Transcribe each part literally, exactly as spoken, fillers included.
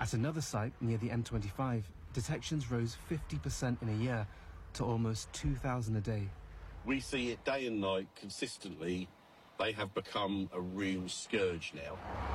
At another site near the M twenty-five, detections rose fifty percent in a year to almost two thousand a day. We see it day and night consistently. They have become a real scourge now.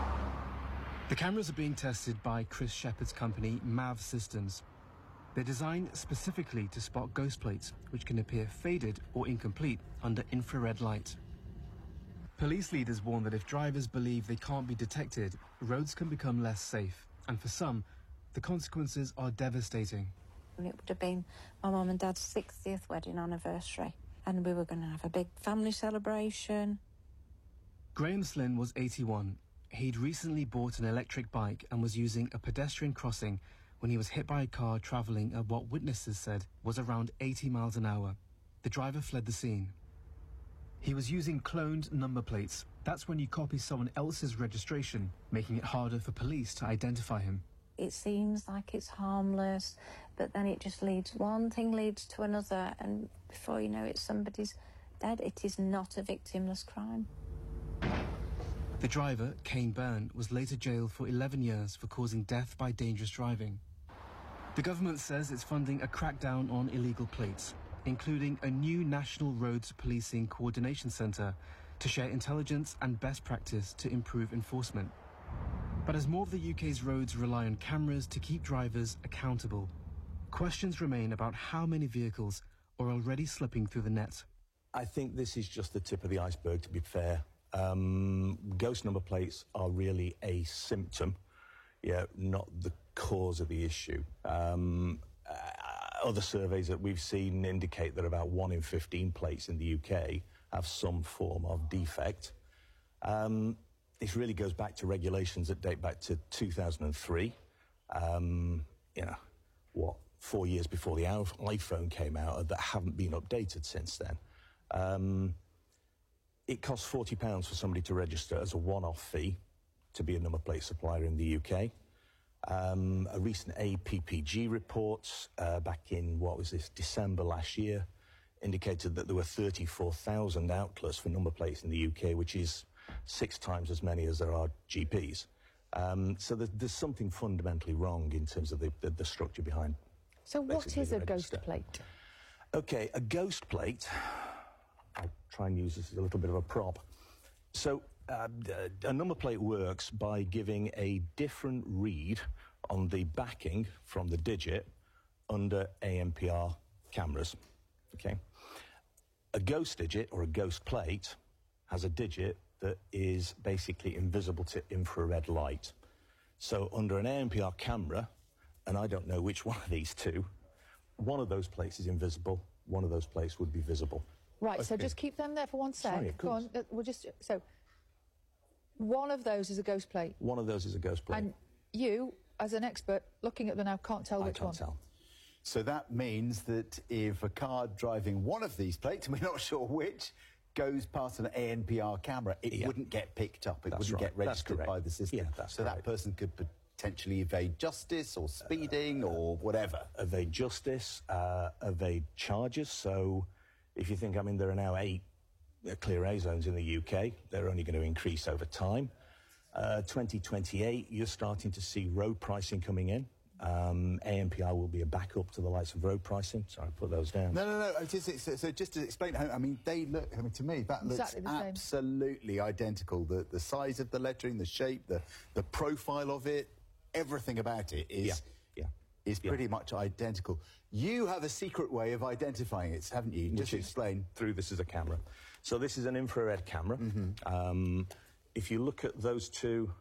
The cameras are being tested by Chris Shepherd's company, Mav Systems. They're designed specifically to spot ghost plates, which can appear faded or incomplete under infrared light. Police leaders warn that if drivers believe they can't be detected, roads can become less safe. And for some, the consequences are devastating. It would have been my mum and dad's sixtieth wedding anniversary, and we were going to have a big family celebration. Graham Slynn was eighty-one. He'd recently bought an electric bike and was using a pedestrian crossing when he was hit by a car travelling at what witnesses said was around eighty miles an hour. The driver fled the scene. He was using cloned number plates. That's when you copy someone else's registration, making it harder for police to identify him. It seems like it's harmless, but then it just leads, one thing leads to another, and before you know it, somebody's dead. It is not a victimless crime. The driver, Kane Byrne, was later jailed for eleven years for causing death by dangerous driving. The government says it's funding a crackdown on illegal plates, including a new National Roads Policing Coordination Centre to share intelligence and best practice to improve enforcement. But as more of the U K's roads rely on cameras to keep drivers accountable, questions remain about how many vehicles are already slipping through the net. I think this is just the tip of the iceberg, to be fair. Um, ghost number plates are really a symptom, yeah, not the cause of the issue. Um, uh, other surveys that we've seen indicate that about one in fifteen plates in the U K have some form of defect. Um, this really goes back to regulations that date back to two thousand three. Um, you know, what, four years before the iPhone came out, that haven't been updated since then. Um, it costs forty pounds for somebody to register as a one-off fee to be a number plate supplier in the U K. Um, a recent A P P G report uh, back in, what was this, December last year, indicated that there were thirty-four thousand outlets for number plates in the U K, which is six times as many as there are G Ps. Um, so there's, there's something fundamentally wrong in terms of the, the, the structure behind. So what is a register. ghost plate? Okay, a ghost plate, I'll try and use this as a little bit of a prop. So uh, a number plate works by giving a different read on the backing from the digit under A N P R cameras. Okay, a ghost digit or a ghost plate has a digit that is basically invisible to infrared light. So under an A N P R camera, and I don't know which one of these two, one of those plates is invisible, one of those plates would be visible. Right, Okay. so just keep them there for one sec. Sorry, of Go course. on, uh, we'll just, so, one of those is a ghost plate. One of those is a ghost plate. And you, as an expert, looking at them now, can't tell I which can't one. tell. So that means that if a car driving one of these plates, we're not sure which, goes past an A N P R camera, it Yeah. wouldn't get picked up. It That's wouldn't right. get registered That's by correct. the system. Yeah, that's so right. that person could potentially evade justice or speeding uh, or whatever. Evade justice, uh, evade charges. So if you think, I mean, there are now eight uh, clear A zones in the U K. They're only going to increase over time. Uh, twenty twenty-eight, you're starting to see road pricing coming in. Um, A N P R will be a backup to the likes of road pricing. Sorry, I put those down. No, no, no. it's Just, it's, so just to explain, how, I mean, they look. I mean, to me, that looks Exactly the same. absolutely identical. The the size of the lettering, the shape, the the profile of it, everything about it is Yeah, yeah. is Yeah. pretty much identical. You have a secret way of identifying it, haven't you? Just Which is explain. through this is a camera. So this is an infrared camera. Mm-hmm. Um, if you look at those two,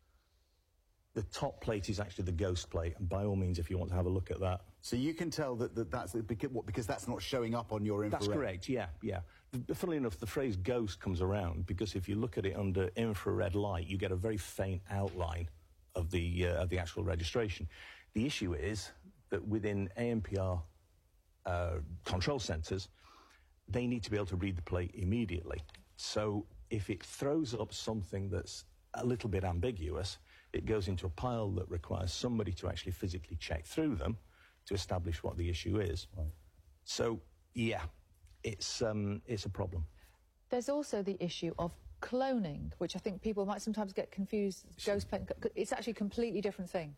the top plate is actually the ghost plate, and by all means, if you want to have a look at that. So you can tell that, that that's because, what, because that's not showing up on your infrared. That's correct, yeah, yeah. The, funnily enough, the phrase ghost comes around because if you look at it under infrared light, you get a very faint outline of the, uh, of the actual registration. The issue is that within A N P R uh, control centres, they need to be able to read the plate immediately. So if it throws up something that's a little bit ambiguous, it goes into a pile that requires somebody to actually physically check through them to establish what the issue is. Right. So, yeah, it's um, it's a problem. There's also the issue of cloning, which I think people might sometimes get confused. Ghost plate, it's actually a completely different thing.